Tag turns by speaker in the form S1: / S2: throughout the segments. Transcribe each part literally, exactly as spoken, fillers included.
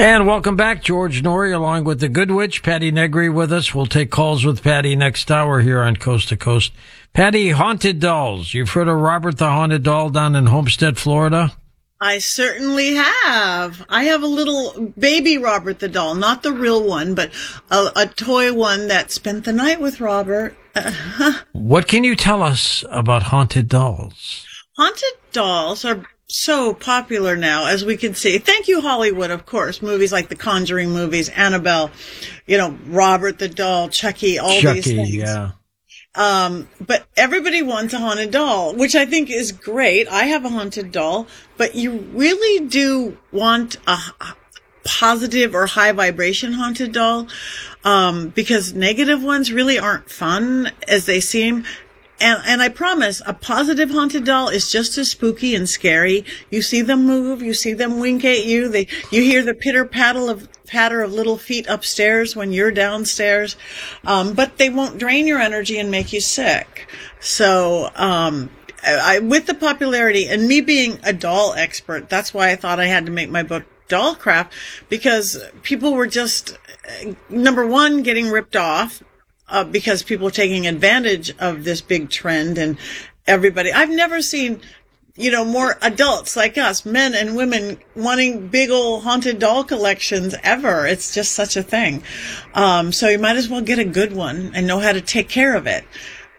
S1: And welcome back, George Noory, along with the Good Witch, Patty Negri, with us. We'll take calls with Patty next hour here on Coast to Coast. Patty, haunted dolls. You've heard of Robert the Haunted Doll down in Homestead, Florida?
S2: I certainly have. I have a little baby Robert the doll, not the real one, but a, a toy one that spent the night with Robert.
S1: What can you tell us about haunted dolls?
S2: Haunted dolls are so popular now, as we can see. Thank you, Hollywood, of course. Movies like the Conjuring movies, Annabelle, you know, Robert the doll, Chucky, all
S1: Chucky,
S2: these things.
S1: yeah.
S2: Um, but everybody wants a haunted doll, which I think is great. I have a haunted doll, but you really do want a positive or high vibration haunted doll, um, because negative ones really aren't fun as they seem. And, and I promise, a positive haunted doll is just as spooky and scary. You see them move, you see them wink at you, they, you hear the pitter paddle of, patter of little feet upstairs when you're downstairs. Um, but they won't drain your energy and make you sick. So, um, I, with the popularity and me being a doll expert, that's why I thought I had to make my book Dollcraft, because people were just, number one, getting ripped off. Uh, because people are taking advantage of this big trend and everybody. I've never seen, you know, more adults like us, men and women, wanting big old haunted doll collections ever. It's just such a thing. Um, so you might as well get a good one and know how to take care of it.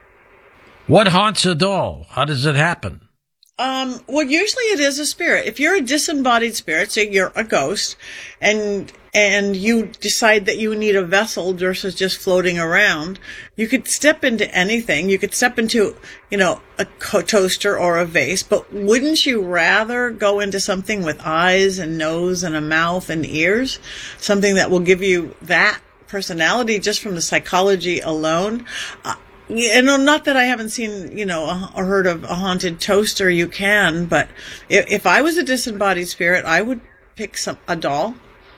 S1: What haunts a doll? How does it happen?
S2: Um, well, usually it is a spirit. If you're a disembodied spirit, so you're a ghost, and and you decide that you need a vessel versus just floating around, you could step into anything. You could step into, you know, a toaster or a vase, but wouldn't you rather go into something with eyes and nose and a mouth and ears? Something that will give you that personality just from the psychology alone? Uh, And not that I haven't seen, you know, or heard of a haunted toaster. You can, but if, if I was a disembodied spirit, I would pick some a doll.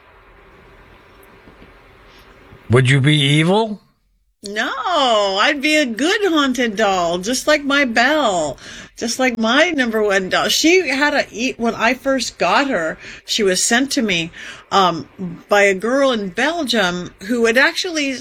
S1: Would you be evil?
S2: No, I'd be a good haunted doll, just like my Belle, just like my number one doll. She had a eat when I first got her. She was sent to me um, by a girl in Belgium who had actually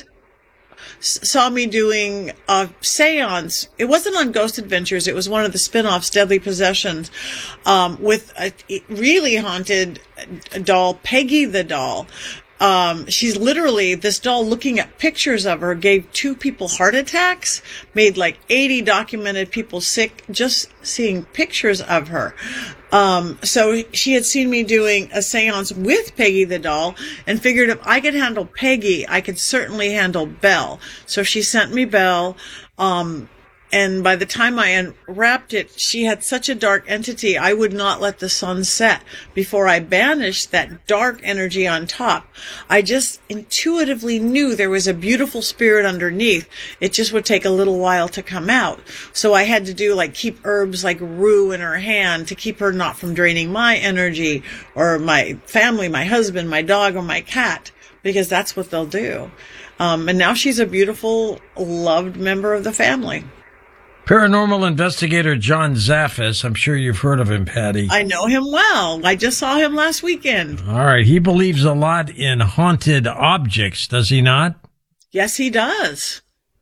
S2: saw me doing a seance. It wasn't on Ghost Adventures. It was one of the spin-offs, Deadly Possessions, um, with a really haunted doll, Peggy the doll. Um, she's literally, this doll, looking at pictures of her, gave two people heart attacks, made like eighty documented people sick just seeing pictures of her. Um, so she had seen me doing a seance with Peggy the doll and figured if I could handle Peggy, I could certainly handle Belle. So she sent me Belle. Um, and by the time I unwrapped it, she had such a dark entity, I would not let the sun set before I banished that dark energy on top. I just intuitively knew there was a beautiful spirit underneath. It just would take a little while to come out. So I had to do like keep herbs like rue in her hand to keep her not from draining my energy or my family, my husband, my dog, or my cat, because that's what they'll do. Um, and now she's a beautiful, loved member of the family.
S1: Paranormal investigator John Zaffis, I'm sure you've heard of him, Patty.
S2: I know him well. I just saw him last weekend.
S1: All right. He believes a lot in haunted objects, does he not?
S2: Yes, he does.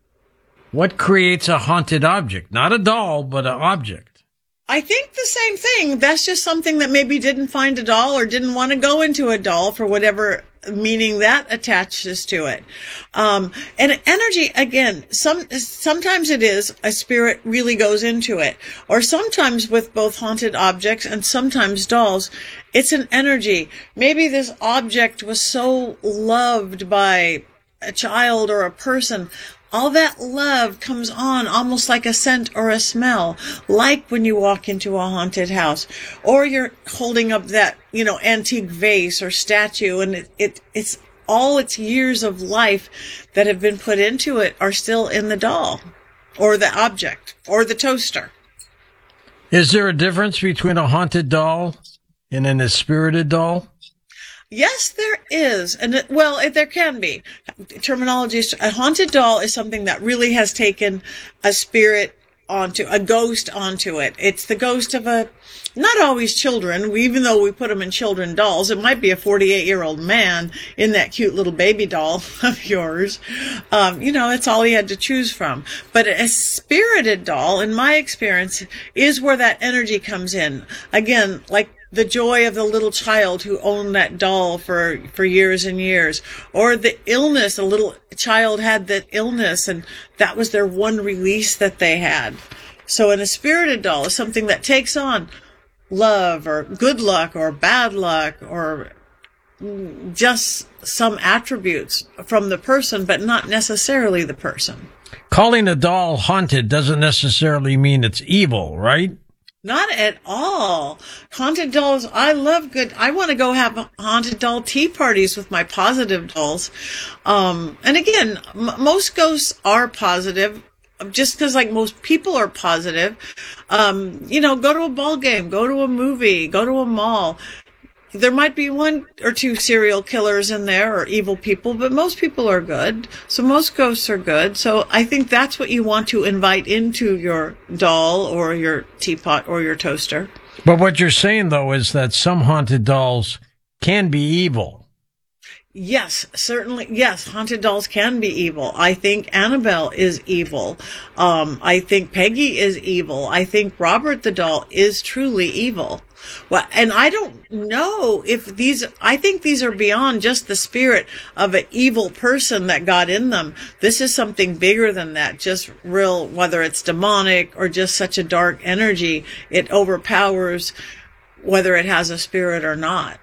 S1: What creates a haunted object? Not a doll, but an object.
S2: I think the same thing. That's just something that maybe didn't find a doll or didn't want to go into a doll for whatever meaning that attaches to it. Um, and energy, again, some, sometimes it is a spirit really goes into it, or sometimes with both haunted objects and sometimes dolls, it's an energy. Maybe this object was so loved by a child or a person. All that love comes on almost like a scent or a smell, like when you walk into a haunted house, or you're holding up that, you know, antique vase or statue, and it, it it's all its years of life that have been put into it are still in the doll, or the object, or the toaster.
S1: Is there a difference between a haunted doll and an spirited doll?
S2: Yes, there is. And it, well, it, there can be. Terminology is, a haunted doll is something that really has taken a spirit onto a ghost onto it. It's the ghost of a, not always children, we, even though we put them in children dolls. It might be a forty-eight year old man in that cute little baby doll of yours. Um, you know, it's all he had to choose from. But a spirited doll, in my experience, is where that energy comes in. Again, like the joy of the little child who owned that doll for, for years and years, or the illness, a little child had that illness and that was their one release that they had. So in a spirited doll is something that takes on love or good luck or bad luck or just some attributes from the person, but not necessarily the person.
S1: Calling a doll haunted doesn't necessarily mean it's evil, right?
S2: Not at all. Haunted dolls, I love good. I want to go have haunted doll tea parties with my positive dolls. Um, and again, m- most ghosts are positive. Just because, like, most people are positive. Um, you know, go to a ball game, go to a movie, go to a mall. There might be one or two serial killers in there or evil people, but most people are good. So most ghosts are good. So I think that's what you want to invite into your doll or your teapot or your toaster.
S1: But what you're saying, though, is that some haunted dolls can be evil.
S2: Yes, certainly. Yes, haunted dolls can be evil. I think Annabelle is evil. Um, I think Peggy is evil. I think Robert the doll is truly evil. Well, and I don't know if these, I think these are beyond just the spirit of an evil person that got in them. This is something bigger than that, just real, whether it's demonic or just such a dark energy, it overpowers whether it has a spirit or not.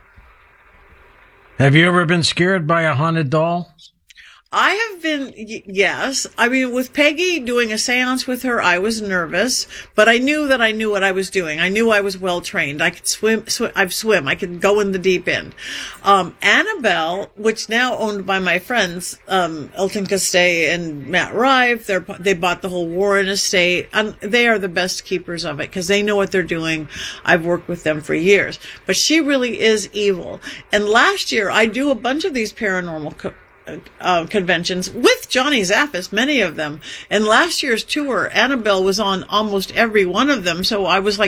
S1: Have you ever been scared by a haunted doll?
S2: I have been, y- yes. I mean, with Peggy, doing a seance with her, I was nervous, but I knew that I knew what I was doing. I knew I was well trained. I could swim, swim I've swim. I could go in the deep end. Um, Annabelle, which now owned by my friends, um, Elton Castay and Matt Rive, they're, they bought the whole Warren estate, and they are the best keepers of it because they know what they're doing. I've worked with them for years, but she really is evil. And last year, I do a bunch of these paranormal co- Uh, conventions with Johnny Zaffis, many of them. And last year's tour, Annabelle was on almost every one of them. So I was like